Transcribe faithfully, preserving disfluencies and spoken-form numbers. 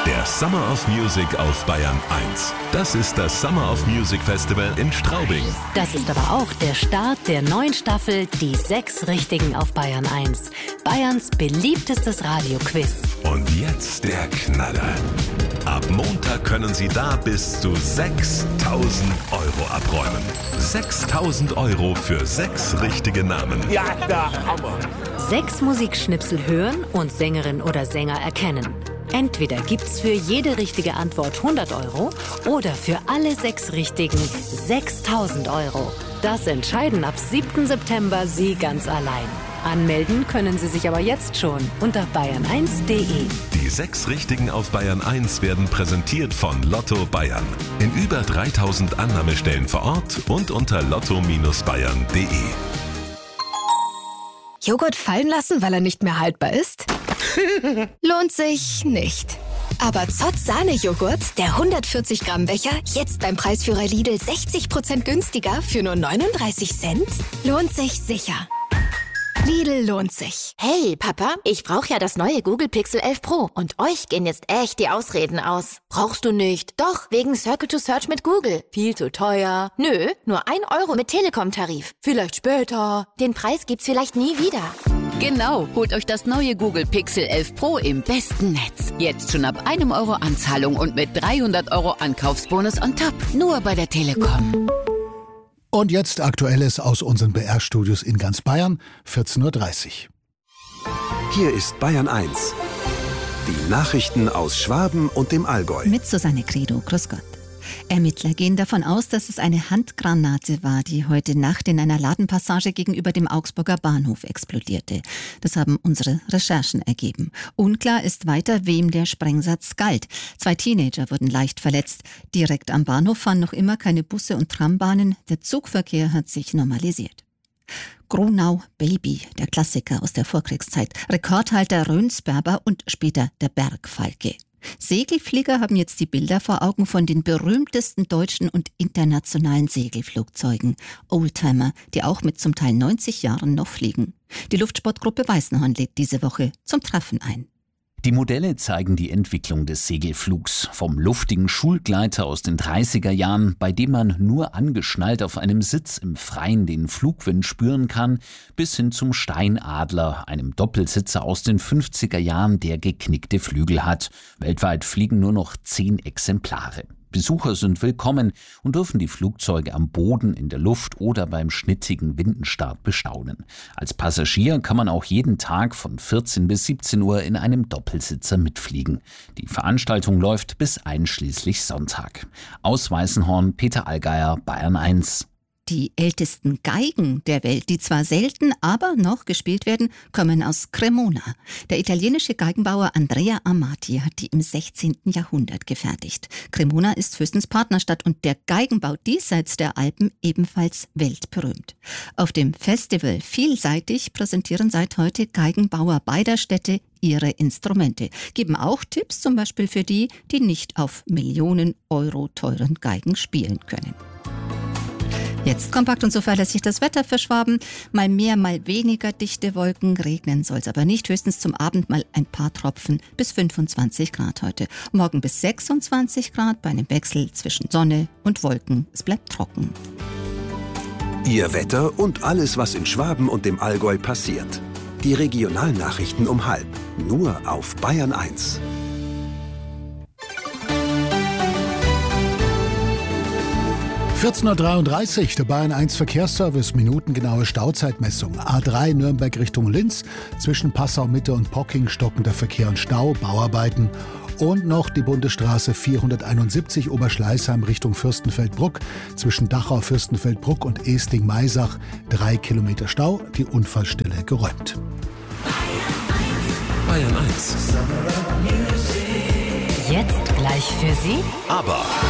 Der Summer of Music auf Bayern eins. Das ist das Summer of Music Festival in Straubing. Das ist aber auch der Start der neuen Staffel Die sechs Richtigen auf Bayern eins. Bayerns beliebtestes Radioquiz. Und jetzt der Knaller. Ab Montag können Sie da bis zu sechstausend Euro abräumen. sechstausend Euro für sechs richtige Namen. Ja, der Hammer. Sechs Musikschnipsel hören und Sängerin oder Sänger erkennen. Entweder gibt's für jede richtige Antwort hundert Euro oder für alle sechs Richtigen sechstausend Euro. Das entscheiden ab siebten September Sie ganz allein. Anmelden können Sie sich aber jetzt schon unter bayern eins punkt de. Die sechs Richtigen auf Bayern eins werden präsentiert von Lotto Bayern. In über dreitausend Annahmestellen vor Ort und unter lotto Bindestrich bayern punkt de. Joghurt fallen lassen, weil er nicht mehr haltbar ist? Lohnt sich nicht. Aber Zott Sahne-Joghurt, der hundertvierzig Gramm Becher, jetzt beim Preisführer Lidl sechzig Prozent günstiger für nur neununddreißig Cent? Lohnt sich sicher. Lidl lohnt sich. Hey, Papa, ich brauche ja das neue Google Pixel elf Pro und euch gehen jetzt echt die Ausreden aus. Brauchst du nicht? Doch, wegen Circle to Search mit Google. Viel zu teuer. Nö, nur ein Euro mit Telekom-Tarif. Vielleicht später. Den Preis gibt's vielleicht nie wieder. Genau, holt euch das neue Google Pixel elf Pro im besten Netz. Jetzt schon ab einem Euro Anzahlung und mit dreihundert Euro Ankaufsbonus on top. Nur bei der Telekom. Und jetzt Aktuelles aus unseren B R-Studios in ganz Bayern, vierzehn Uhr dreißig. Hier ist Bayern eins. Die Nachrichten aus Schwaben und dem Allgäu. Mit Susanne Credo. Grüß Gott. Ermittler gehen davon aus, dass es eine Handgranate war, die heute Nacht in einer Ladenpassage gegenüber dem Augsburger Bahnhof explodierte. Das haben unsere Recherchen ergeben. Unklar ist weiter, wem der Sprengsatz galt. Zwei Teenager wurden leicht verletzt. Direkt am Bahnhof fahren noch immer keine Busse und Trambahnen. Der Zugverkehr hat sich normalisiert. Gronau Baby, der Klassiker aus der Vorkriegszeit. Rekordhalter Rönsberger und später der Bergfalke. Segelflieger haben jetzt die Bilder vor Augen von den berühmtesten deutschen und internationalen Segelflugzeugen. Oldtimer, die auch mit zum Teil neunzig Jahren noch fliegen. Die Luftsportgruppe Weißenhorn lädt diese Woche zum Treffen ein. Die Modelle zeigen die Entwicklung des Segelflugs. Vom luftigen Schulgleiter aus den dreißiger Jahren, bei dem man nur angeschnallt auf einem Sitz im Freien den Flugwind spüren kann, bis hin zum Steinadler, einem Doppelsitzer aus den fünfziger Jahren, der geknickte Flügel hat. Weltweit fliegen nur noch zehn Exemplare. Besucher sind willkommen und dürfen die Flugzeuge am Boden, in der Luft oder beim schnittigen Windenstart bestaunen. Als Passagier kann man auch jeden Tag von vierzehn bis siebzehn Uhr in einem Doppelsitzer mitfliegen. Die Veranstaltung läuft bis einschließlich Sonntag. Aus Weißenhorn, Peter Allgeier, Bayern eins. Die ältesten Geigen der Welt, die zwar selten, aber noch gespielt werden, kommen aus Cremona. Der italienische Geigenbauer Andrea Amati hat die im sechzehnten Jahrhundert gefertigt. Cremona ist Fürstens Partnerstadt und der Geigenbau diesseits der Alpen ebenfalls weltberühmt. Auf dem Festival Vielseitig präsentieren seit heute Geigenbauer beider Städte ihre Instrumente, geben auch Tipps zum Beispiel für die, die nicht auf Millionen Euro teuren Geigen spielen können. Jetzt kompakt und zuverlässig das Wetter für Schwaben. Mal mehr, mal weniger dichte Wolken. Regnen soll es aber nicht. Höchstens zum Abend mal ein paar Tropfen bis fünfundzwanzig Grad heute. Morgen bis sechsundzwanzig Grad bei einem Wechsel zwischen Sonne und Wolken. Es bleibt trocken. Ihr Wetter und alles, was in Schwaben und dem Allgäu passiert. Die Regionalnachrichten um halb. Nur auf Bayern eins. vierzehn Uhr dreiunddreißig, der Bayern eins Verkehrsservice, minutengenaue Stauzeitmessung. A drei Nürnberg Richtung Linz, zwischen Passau Mitte und Pocking stockender Verkehr und Stau, Bauarbeiten. Und noch die Bundesstraße vierhunderteinundsiebzig Oberschleißheim Richtung Fürstenfeldbruck, zwischen Dachau, Fürstenfeldbruck und Eesting-Maisach, drei Kilometer Stau, die Unfallstelle geräumt. Bayern eins. Jetzt gleich für Sie Aber